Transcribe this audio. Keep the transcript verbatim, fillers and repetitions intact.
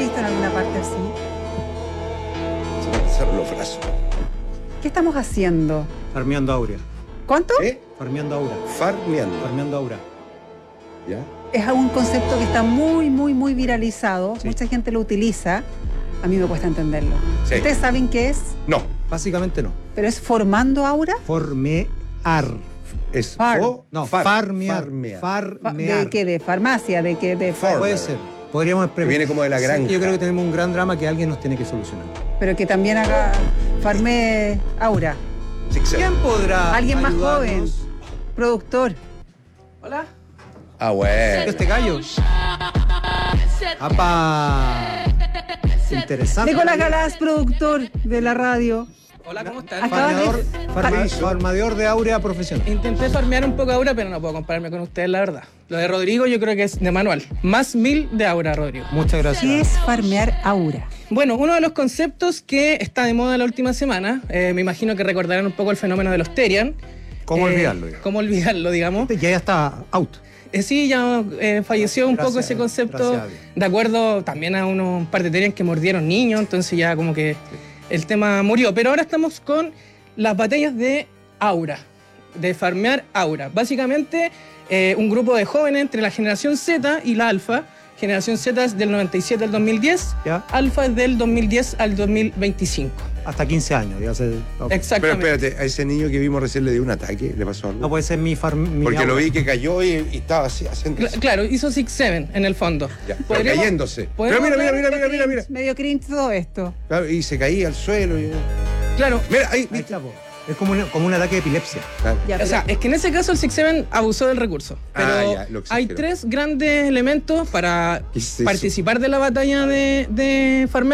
visto en alguna parte así? Se me cansaron los brazos. ¿Qué estamos haciendo? Farmeando Aura. ¿Cuánto? ¿Eh? Farmeando Aura. Farmeando. Farmeando Aura. ¿Ya? Es un concepto que está muy, muy, muy viralizado. Sí. Mucha gente lo utiliza. A mí me cuesta entenderlo. Sí. ¿Ustedes saben qué es? No. Básicamente no. ¿Pero es formando aura? Formear. Es Far. fo- No, far- farmear. farmear. Fa- Farmear. ¿De qué? ¿De farmacia? ¿De qué? De For- Puede ser. Podríamos Que viene como de la granja. Yo creo que tenemos un gran drama que alguien nos tiene que solucionar. Pero que también haga farme aura. Six, seven. ¿Quién podrá Alguien más joven. ayudarnos? Productor. Hola. Ah, bueno. Este gallo. ¡Apa! Interesante. Nicolás Galás, productor de la radio. Hola, ¿cómo están? Acaba de- Farmeador, farma- hizo? farmador de Aurea profesional. Intenté farmear un poco Aura, pero no puedo compararme con ustedes, la verdad. Lo de Rodrigo yo creo que es de manual. Más mil de Aura, Rodrigo. Muchas gracias. ¿Qué es farmear aura? Bueno, uno de los conceptos que está de moda la última semana, eh, me imagino que recordarán un poco el fenómeno de los Terian. ¿Cómo Eh, olvidarlo? digamos? ¿Cómo olvidarlo, digamos? Ya ya está out. Eh, sí, ya eh, falleció un Gracias, poco ese concepto, gracias a Dios. de acuerdo también a unos par de Terian que mordieron niños, entonces ya como que el tema murió. Pero ahora estamos con las batallas de Aura, de farmear Aura. Básicamente, eh, un grupo de jóvenes entre la generación Z y la Alfa. Generación Z es del noventa y siete al dos mil diez, ¿Ya? Alfa es del dos mil diez al dos mil veinticinco. Hasta quince años. Ya se... Pero Exactamente. espérate, a ese niño que vimos recién le dio un ataque, le pasó algo. No puede ser mi farm. mi Porque lo Aura. vi que cayó y, y estaba así haciendo. Cla- claro, hizo Six Seven en el fondo. Ya, pero Podríamos- cayéndose. Pero podemos mira, mira, ver- mira, mira, mira, mira. Medio cringe todo esto. Claro, y se caía al suelo. Y... Claro, Mira, ahí, Ahí ¿viste? está, po. Es como, una- como un ataque de epilepsia. Claro. Ya, o pero- sea, es que en ese caso el Six Seven abusó del recurso. Pero Ah, ya, lo hay exageró. tres grandes elementos para ¿Qué es eso? participar de la batalla de, de farmear.